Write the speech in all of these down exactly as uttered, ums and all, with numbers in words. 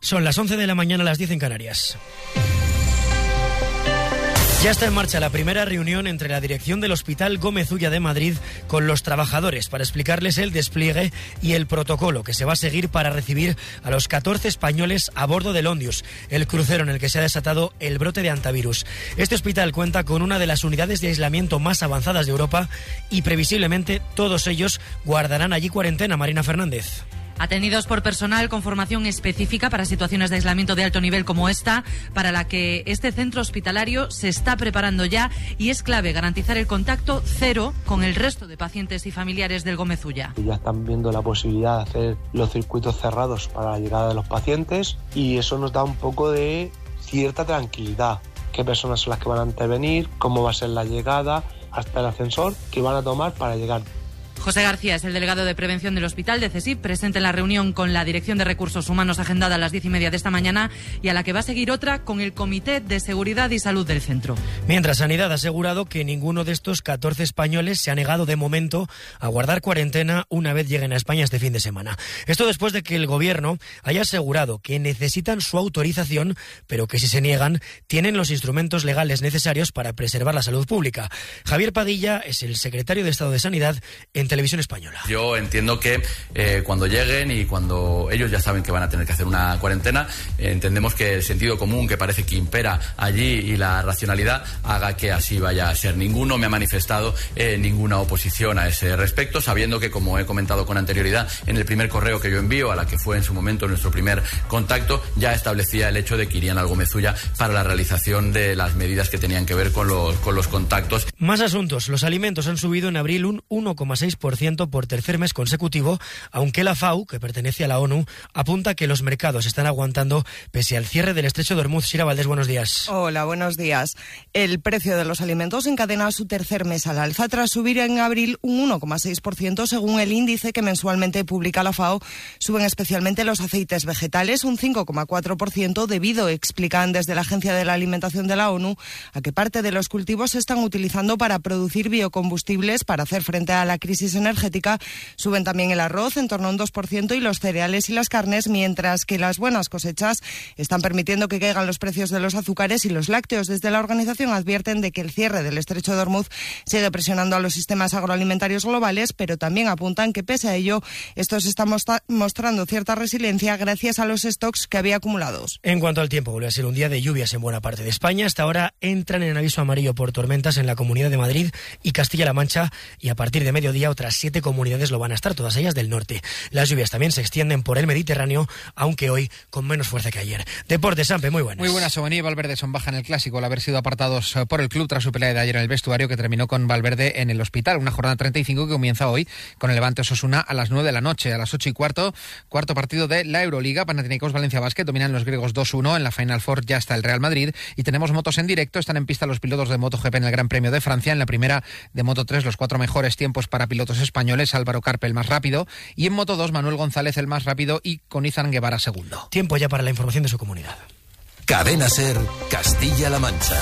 Son las once de la mañana, las diez en Canarias. Ya está en marcha la primera reunión entre la dirección del Hospital Gómez Ulla de Madrid con los trabajadores para explicarles el despliegue y el protocolo que se va a seguir para recibir a los catorce españoles a bordo del Ondius, el crucero en el que se ha desatado el brote de hantavirus. Este hospital cuenta con una de las unidades de aislamiento más avanzadas de Europa y previsiblemente todos ellos guardarán allí cuarentena. Marina Fernández. Atendidos por personal con formación específica para situaciones de aislamiento de alto nivel como esta, para la que este centro hospitalario se está preparando ya, y es clave garantizar el contacto cero con el resto de pacientes y familiares del Gómez Ulla. Ya están viendo la posibilidad de hacer los circuitos cerrados para la llegada de los pacientes y eso nos da un poco de cierta tranquilidad. Qué personas son las que van a intervenir, cómo va a ser la llegada, hasta el ascensor que van a tomar para llegar. José García es el delegado de prevención del hospital de CSIC, presente en la reunión con la Dirección de Recursos Humanos agendada a las diez y media de esta mañana y a la que va a seguir otra con el Comité de Seguridad y Salud del centro. Mientras, Sanidad ha asegurado que ninguno de estos catorce españoles se ha negado de momento a guardar cuarentena una vez lleguen a España este fin de semana. Esto después de que el Gobierno haya asegurado que necesitan su autorización, pero que si se niegan tienen los instrumentos legales necesarios para preservar la salud pública. Javier Padilla es el secretario de Estado de Sanidad en Televisión Española. Yo entiendo que eh, cuando lleguen y cuando ellos ya saben que van a tener que hacer una cuarentena, eh, entendemos que el sentido común que parece que impera allí y la racionalidad haga que así vaya a ser. Ninguno me ha manifestado eh, ninguna oposición a ese respecto, sabiendo que, como he comentado con anterioridad, en el primer correo que yo envío, a la que fue en su momento nuestro primer contacto, ya establecía el hecho de que irían al Gómez Ulla para la realización de las medidas que tenían que ver con los, con los contactos. Más asuntos. Los alimentos han subido en abril un uno coma seis por ciento por tercer mes consecutivo, aunque la F A O, que pertenece a la ONU, apunta que los mercados están aguantando pese al cierre del estrecho de Hormuz. Sira Valdés, buenos días. Hola, buenos días. El precio de los alimentos encadena su tercer mes al alza tras subir en abril un uno coma seis por ciento según el índice que mensualmente publica la F A O. Suben especialmente los aceites vegetales un cinco coma cuatro por ciento debido, explican desde la Agencia de la Alimentación de la ONU, a que parte de los cultivos se están utilizando para producir biocombustibles para hacer frente a la crisis energética. Suben también el arroz en torno a un dos por ciento y los cereales y las carnes, mientras que las buenas cosechas están permitiendo que caigan los precios de los azúcares y los lácteos. Desde la organización advierten de que el cierre del estrecho de Hormuz sigue presionando a los sistemas agroalimentarios globales, pero también apuntan que pese a ello estos están mostrando cierta resiliencia gracias a los stocks que había acumulados. En cuanto al tiempo, vuelve a ser un día de lluvias en buena parte de España. Hasta ahora entran en aviso amarillo por tormentas en la Comunidad de Madrid y Castilla-La Mancha, y a partir de mediodía otras siete comunidades lo van a estar, todas ellas del norte. Las lluvias también se extienden por el Mediterráneo, aunque hoy con menos fuerza que ayer. Deportes, Sampe, muy buenas. Muy buenas, Omaní y Valverde son baja en el Clásico al haber sido apartados por el club tras su pelea de ayer en el vestuario, que terminó con Valverde en el hospital. Una jornada treinta y cinco que comienza hoy con el Levante Osasuna a las nueve de la noche. A las ocho y cuarto, cuarto partido de la Euroliga. Panathinaikos Valencia Basket dominan los griegos dos uno. En la Final Four ya está el Real Madrid y tenemos motos en directo. Están en pista los pilotos de MotoGP en el Gran Premio de Francia. En la primera de Moto tres, los cuatro mejores tiempos para pilotos españoles. Álvaro Carpe el más rápido, y en Moto dos Manuel González el más rápido y con Izan Guevara segundo. Tiempo ya para la información de su comunidad. Cadena SER, Castilla-La Mancha.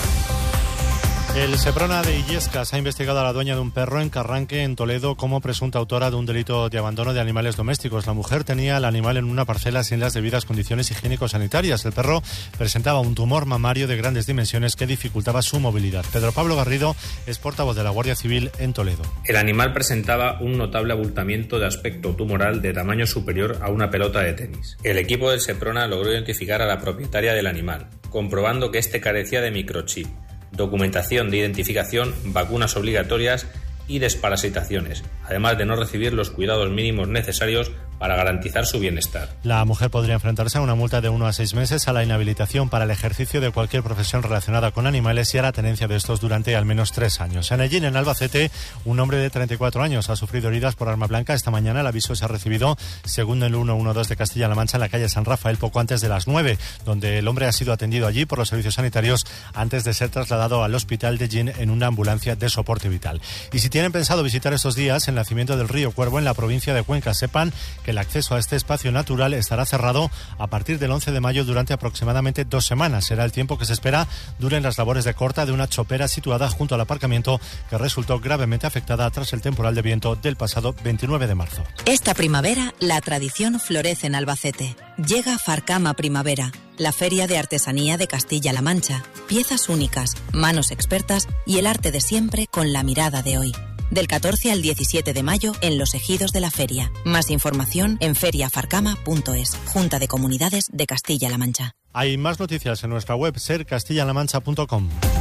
El Seprona de Illescas ha investigado a la dueña de un perro en Carranque, en Toledo, como presunta autora de un delito de abandono de animales domésticos. La mujer tenía al animal en una parcela sin las debidas condiciones higiénico-sanitarias. El perro presentaba un tumor mamario de grandes dimensiones que dificultaba su movilidad. Pedro Pablo Garrido es portavoz de la Guardia Civil en Toledo. El animal presentaba un notable abultamiento de aspecto tumoral de tamaño superior a una pelota de tenis. El equipo del Seprona logró identificar a la propietaria del animal, comprobando que este carecía de microchip, documentación de identificación, vacunas obligatorias y desparasitaciones, además de no recibir los cuidados mínimos necesarios para garantizar su bienestar. La mujer podría enfrentarse a una multa de uno a seis meses, a la inhabilitación para el ejercicio de cualquier profesión relacionada con animales y a la tenencia de estos durante al menos tres años. En Ellín, en Albacete, un hombre de treinta y cuatro años ha sufrido heridas por arma blanca. Esta mañana el aviso se ha recibido, según el ciento doce de Castilla-La Mancha, en la calle San Rafael, poco antes de las nueve, donde el hombre ha sido atendido allí por los servicios sanitarios antes de ser trasladado al hospital de Ellín en una ambulancia de soporte vital. Y si tienen pensado visitar estos días el nacimiento del río Cuervo en la provincia de Cuenca, sepan que que el acceso a este espacio natural estará cerrado a partir del once de mayo durante aproximadamente dos semanas. Será el tiempo que se espera duren las labores de corta de una chopera situada junto al aparcamiento que resultó gravemente afectada tras el temporal de viento del pasado veintinueve de marzo. Esta primavera, la tradición florece en Albacete. Llega Farcama Primavera, la feria de artesanía de Castilla-La Mancha. Piezas únicas, manos expertas y el arte de siempre con la mirada de hoy. Del catorce al diecisiete de mayo en los ejidos de la feria. Más información en feria farcama punto es. Junta de Comunidades de Castilla-La Mancha. Hay más noticias en nuestra web ser castilla la mancha punto com.